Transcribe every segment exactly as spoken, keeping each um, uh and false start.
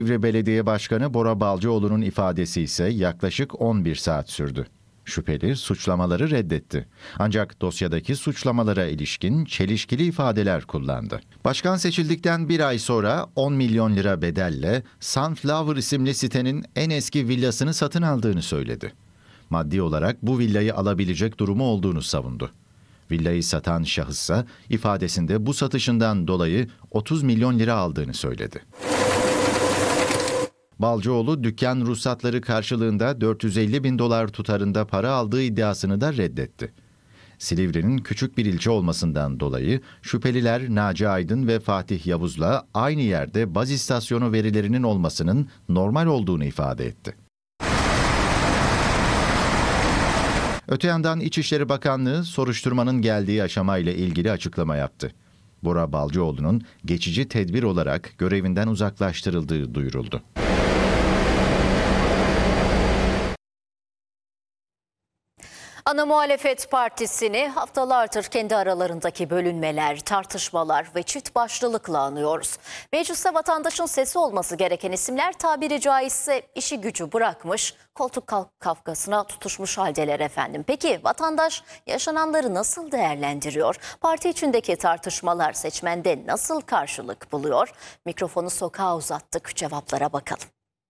Silivri Belediye Başkanı Bora Balcıoğlu'nun ifadesi ise yaklaşık on bir saat sürdü. Şüpheli suçlamaları reddetti. Ancak dosyadaki suçlamalara ilişkin çelişkili ifadeler kullandı. Başkan seçildikten bir ay sonra on milyon lira bedelle Sunflower isimli sitenin en eski villasını satın aldığını söyledi. Maddi olarak bu villayı alabilecek durumu olduğunu savundu. Villayı satan şahıssa ifadesinde bu satışından dolayı otuz milyon lira aldığını söyledi. Balcıoğlu dükkan ruhsatları karşılığında dört yüz elli bin dolar tutarında para aldığı iddiasını da reddetti. Silivri'nin küçük bir ilçe olmasından dolayı şüpheliler Naci Aydın ve Fatih Yavuz'la aynı yerde baz istasyonu verilerinin olmasının normal olduğunu ifade etti. Öte yandan İçişleri Bakanlığı soruşturmanın geldiği aşamayla ilgili açıklama yaptı. Bora Balcıoğlu'nun geçici tedbir olarak görevinden uzaklaştırıldığı duyuruldu. Ana Muhalefet Partisi'ni haftalardır kendi aralarındaki bölünmeler, tartışmalar ve çift başlılıkla anıyoruz. Mecliste vatandaşın sesi olması gereken isimler tabiri caizse işi gücü bırakmış, koltuk kavgasına tutuşmuş haldeler efendim. Peki vatandaş yaşananları nasıl değerlendiriyor? Parti içindeki tartışmalar seçmende nasıl karşılık buluyor? Mikrofonu sokağa uzattık, cevaplara bakalım.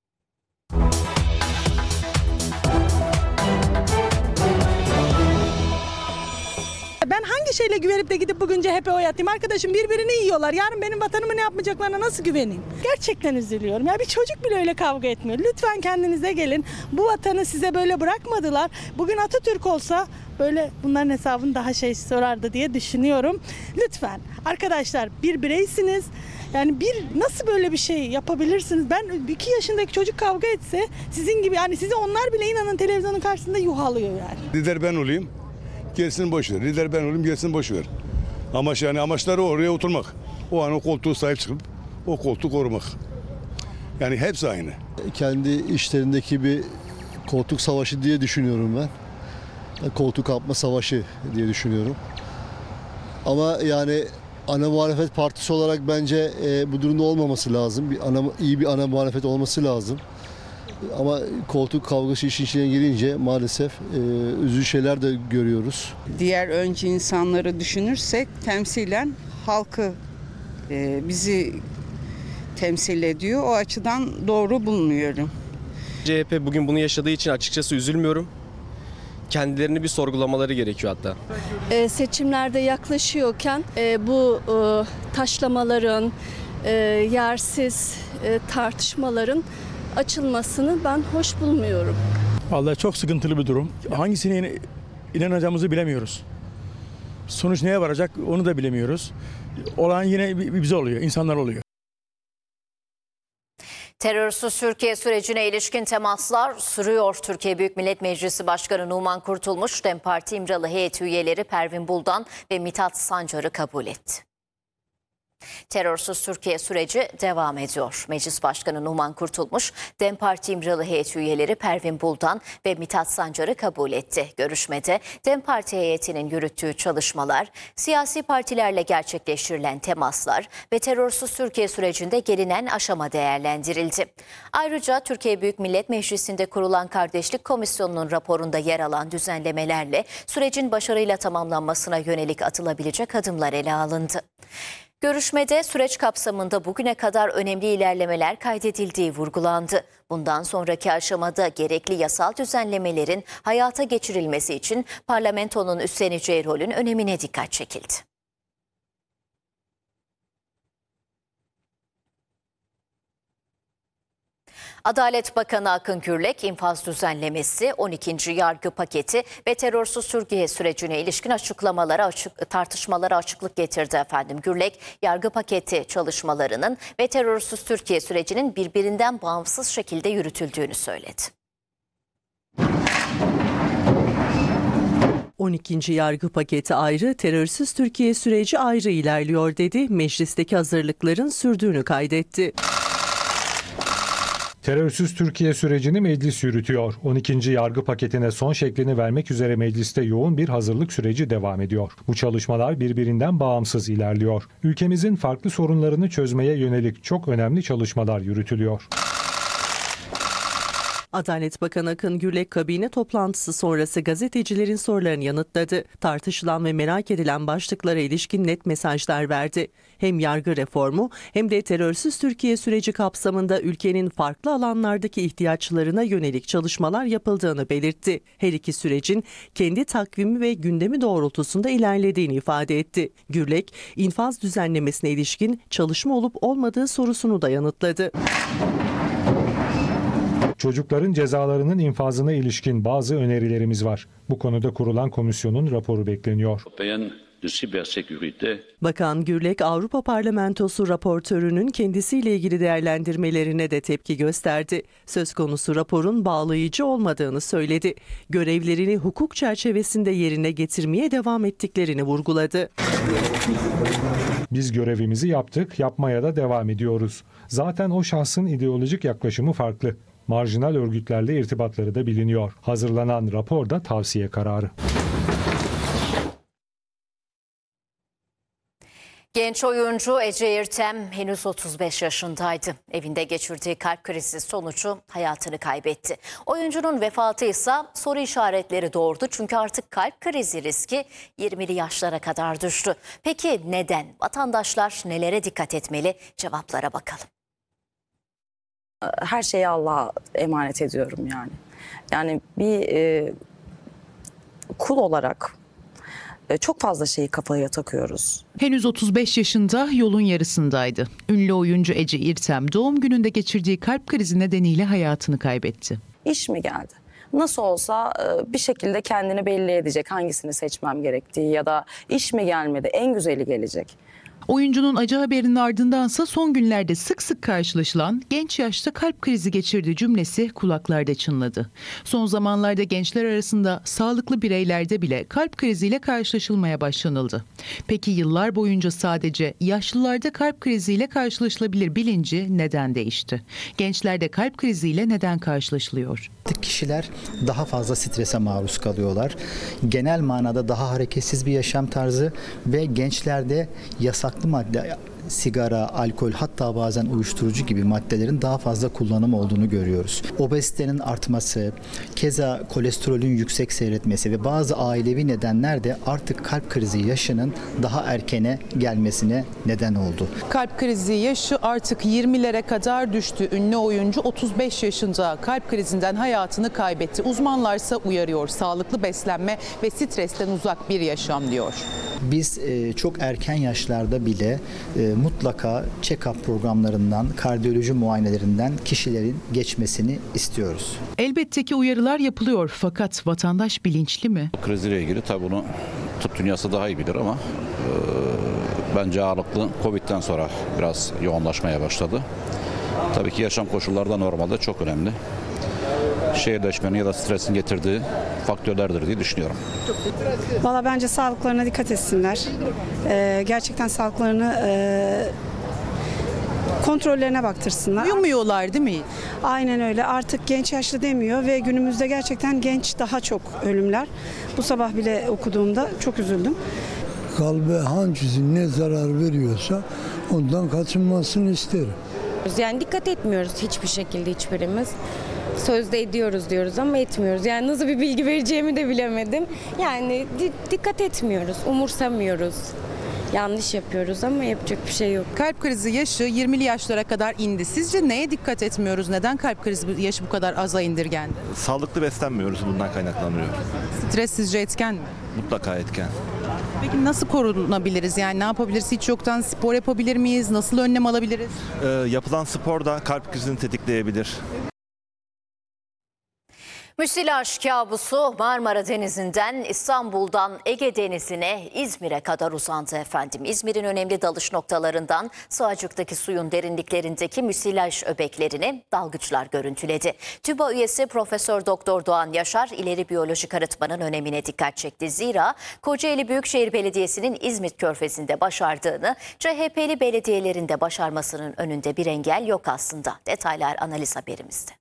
Ben hangi şeyle güvenip de gidip bugün C H P oy atayım? Arkadaşım birbirini yiyorlar. Yarın benim vatanımı ne yapmayacaklarına nasıl güveneyim? Gerçekten üzülüyorum. Ya bir çocuk bile öyle kavga etmiyor. Lütfen kendinize gelin. Bu vatanı size böyle bırakmadılar. Bugün Atatürk olsa böyle bunların hesabını daha şey sorardı diye düşünüyorum. Lütfen arkadaşlar bir bireysiniz. Yani bir nasıl böyle bir şey yapabilirsiniz? Ben iki yaşındaki çocuk kavga etse sizin gibi yani size onlar bile inanın televizyonun karşısında yuhalıyor yani. Lider ben olayım. Gerisini boş ver. Lider ben olayım, gerisini boş ver. Amaç yani amaçları oraya oturmak. O an o koltuğu sahip çıkıp o koltuğu korumak. Yani hepsi aynı. Kendi işlerindeki bir koltuk savaşı diye düşünüyorum ben. Koltuk kapma savaşı diye düşünüyorum. Ama yani ana muhalefet partisi olarak bence e, bu durumda olmaması lazım. Bir ana, iyi bir ana muhalefet olması lazım. Ama koltuk kavgası işin içine girince maalesef e, üzücü şeyler de görüyoruz. Diğer önce insanları düşünürsek temsilen halkı e, bizi temsil ediyor. O açıdan doğru bulmuyorum. C H P bugün bunu yaşadığı için açıkçası üzülmüyorum. Kendilerini bir sorgulamaları gerekiyor hatta. E, seçimlerde yaklaşıyorken e, bu e, taşlamaların, e, yersiz e, tartışmaların açılmasını ben hoş bulmuyorum. Vallahi çok sıkıntılı bir durum. Hangisine inanacağımızı bilemiyoruz. Sonuç neye varacak onu da bilemiyoruz. Olan yine bize oluyor, insanlar oluyor. Terörsüz Türkiye sürecine ilişkin temaslar sürüyor. Türkiye Büyük Millet Meclisi Başkanı Numan Kurtulmuş, DEM Parti İmralı heyet üyeleri Pervin Buldan ve Mithat Sancar'ı kabul etti. Terörsüz Türkiye süreci devam ediyor. Meclis Başkanı Numan Kurtulmuş, DEM Parti İmralı heyet üyeleri Pervin Buldan ve Mithat Sancar'ı kabul etti. Görüşmede DEM Parti heyetinin yürüttüğü çalışmalar, siyasi partilerle gerçekleştirilen temaslar ve terörsüz Türkiye sürecinde gelinen aşama değerlendirildi. Ayrıca Türkiye Büyük Millet Meclisi'nde kurulan Kardeşlik Komisyonu'nun raporunda yer alan düzenlemelerle sürecin başarıyla tamamlanmasına yönelik atılabilecek adımlar ele alındı. Görüşmede süreç kapsamında bugüne kadar önemli ilerlemeler kaydedildiği vurgulandı. Bundan sonraki aşamada gerekli yasal düzenlemelerin hayata geçirilmesi için parlamentonun üstleneceği rolün önemine dikkat çekildi. Adalet Bakanı Akın Gürlek, infaz düzenlemesi, on ikinci yargı paketi ve terörsüz Türkiye sürecine ilişkin açıklamalara, açık, tartışmalara açıklık getirdi efendim. Gürlek, yargı paketi çalışmalarının ve terörsüz Türkiye sürecinin birbirinden bağımsız şekilde yürütüldüğünü söyledi. on ikinci yargı paketi ayrı, terörsüz Türkiye süreci ayrı ilerliyor dedi. Meclisteki hazırlıkların sürdüğünü kaydetti. Terörsüz Türkiye sürecini meclis yürütüyor. on ikinci yargı paketine son şeklini vermek üzere mecliste yoğun bir hazırlık süreci devam ediyor. Bu çalışmalar birbirinden bağımsız ilerliyor. Ülkemizin farklı sorunlarını çözmeye yönelik çok önemli çalışmalar yürütülüyor. Adalet Bakanı Akın Gürlek kabine toplantısı sonrası gazetecilerin sorularını yanıtladı. Tartışılan ve merak edilen başlıklara ilişkin net mesajlar verdi. Hem yargı reformu hem de terörsüz Türkiye süreci kapsamında ülkenin farklı alanlardaki ihtiyaçlarına yönelik çalışmalar yapıldığını belirtti. Her iki sürecin kendi takvimi ve gündemi doğrultusunda ilerlediğini ifade etti. Gürlek, infaz düzenlemesine ilişkin çalışma olup olmadığı sorusunu da yanıtladı. Çocukların cezalarının infazına ilişkin bazı önerilerimiz var. Bu konuda kurulan komisyonun raporu bekleniyor. Bakan Gürlek, Avrupa Parlamentosu raportörünün kendisiyle ilgili değerlendirmelerine de tepki gösterdi. Söz konusu raporun bağlayıcı olmadığını söyledi. Görevlerini hukuk çerçevesinde yerine getirmeye devam ettiklerini vurguladı. Biz görevimizi yaptık, yapmaya da devam ediyoruz. Zaten o şahsın ideolojik yaklaşımı farklı. Marjinal örgütlerle irtibatları da biliniyor. Hazırlanan rapor da tavsiye kararı. Genç oyuncu Ece İrtem henüz otuz beş yaşındaydı. Evinde geçirdiği kalp krizi sonucu hayatını kaybetti. Oyuncunun vefatı ise soru işaretleri doğurdu. Çünkü artık kalp krizi riski yirmili yaşlara kadar düştü. Peki neden? Vatandaşlar nelere dikkat etmeli? Cevaplara bakalım. Her şeyi Allah'a emanet ediyorum yani. Yani bir e, kul olarak e, çok fazla şeyi kafaya takıyoruz. Henüz otuz beş yaşında, yolun yarısındaydı. Ünlü oyuncu Ece İrtem doğum gününde geçirdiği kalp krizi nedeniyle hayatını kaybetti. İş mi geldi? Nasıl olsa e, bir şekilde kendini belli edecek, hangisini seçmem gerektiği ya da iş mi gelmedi, en güzeli gelecek. Oyuncunun acı haberinin ardındansa son günlerde sık sık karşılaşılan genç yaşta kalp krizi geçirdi cümlesi kulaklarda çınladı. Son zamanlarda gençler arasında sağlıklı bireylerde bile kalp kriziyle karşılaşılmaya başlanıldı. Peki yıllar boyunca sadece yaşlılarda kalp kriziyle karşılaşılabilir bilinci neden değişti? Gençlerde kalp kriziyle neden karşılaşılıyor? Kişiler daha fazla strese maruz kalıyorlar. Genel manada daha hareketsiz bir yaşam tarzı ve gençlerde yasaklı madde, sigara, alkol, hatta bazen uyuşturucu gibi maddelerin daha fazla kullanım olduğunu görüyoruz. Obezitenin artması, keza kolesterolün yüksek seyretmesi ve bazı ailevi nedenler de artık kalp krizi yaşının daha erkene gelmesine neden oldu. Kalp krizi yaşı artık yirmilere kadar düştü. Ünlü oyuncu otuz beş yaşında kalp krizinden hayatını kaybetti. Uzmanlarsa uyarıyor. Sağlıklı beslenme ve stresten uzak bir yaşam diyor. Biz e, çok erken yaşlarda bile e, mutlaka check-up programlarından, kardiyoloji muayenelerinden kişilerin geçmesini istiyoruz. Elbette ki uyarılar yapılıyor fakat vatandaş bilinçli mi? Kriziyle ilgili tabii bunu tıp dünyası daha iyi bilir ama e, bence ağırlıklı Covid'den sonra biraz yoğunlaşmaya başladı. Tabii ki yaşam koşulları da normalde çok önemli. Şehirleşmenin ya da stresin getirdiği faktörlerdir diye düşünüyorum. Valla bence sağlıklarına dikkat etsinler. Ee, gerçekten sağlıklarını e, kontrollerine baktırsınlar. Uyumuyorlar değil mi? Aynen öyle. Artık genç yaşlı demiyor ve günümüzde gerçekten genç daha çok ölümler. Bu sabah bile okuduğumda çok üzüldüm. Kalbe hangisi ne zarar veriyorsa ondan kaçınmasını isterim. Yani dikkat etmiyoruz hiçbir şekilde hiçbirimiz. Sözde ediyoruz diyoruz ama etmiyoruz. Yani nasıl bir bilgi vereceğimi de bilemedim. Yani di- dikkat etmiyoruz, umursamıyoruz. Yanlış yapıyoruz ama yapacak bir şey yok. Kalp krizi yaşı yirmili yaşlara kadar indi. Sizce neye dikkat etmiyoruz? Neden kalp krizi yaşı bu kadar aza indirgendi? Sağlıklı beslenmiyoruz, bundan kaynaklanıyor. Stres sizce etken mi? Mutlaka etken. Peki nasıl korunabiliriz? Yani ne yapabiliriz? Hiç yoktan spor yapabilir miyiz? Nasıl önlem alabiliriz? Ee, yapılan spor da kalp krizini tetikleyebilir. Müsilaj kabusu Marmara Denizi'nden İstanbul'dan Ege Denizi'ne, İzmir'e kadar uzandı efendim. İzmir'in önemli dalış noktalarından Sığacık'taki suyun derinliklerindeki müsilaj öbeklerini dalgıçlar görüntüledi. TÜBA üyesi Profesör Doktor Doğan Yaşar ileri biyolojik arıtmanın önemine dikkat çekti. Zira Kocaeli Büyükşehir Belediyesi'nin İzmit Körfezi'nde başardığını, C H P'li belediyelerin de başarmasının önünde bir engel yok aslında. Detaylar analiz haberimizde.